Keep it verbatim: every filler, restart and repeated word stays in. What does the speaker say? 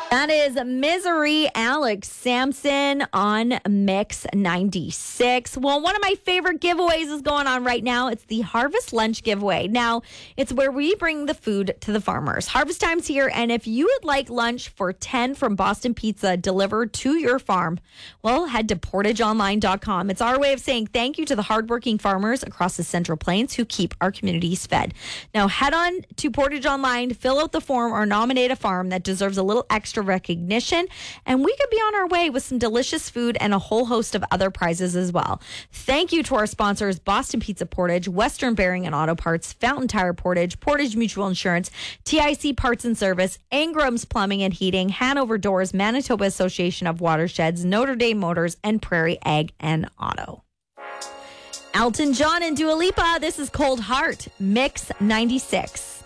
That is Misery Alex Sampson on Mix ninety-six. Well, one of my favorite giveaways is going on right now. It's the Harvest Lunch giveaway. Now, it's where we bring the food to the farmers. Harvest time's here, and if you would like lunch for ten from Boston Pizza delivered to your farm, well, head to portage online dot com. It's our way of saying thank you to the hardworking farmers across the Central Plains who keep our communities fed. Now, head on to Portage Online, fill out the form, or nominate a farm that deserves a little extra recognition, and we could be on our way with some delicious food and a whole host of other prizes as well. Thank you to our sponsors, Boston Pizza Portage, Western Bearing and Auto Parts, Fountain Tire Portage, Portage Mutual Insurance, T I C Parts and Service, Ingram's Plumbing and Heating, Hanover Doors, Manitoba Association of Watersheds, Notre Dame Motors, and Prairie Ag and Auto. Elton John and Dua Lipa, this is Cold Heart, Mix ninety-six.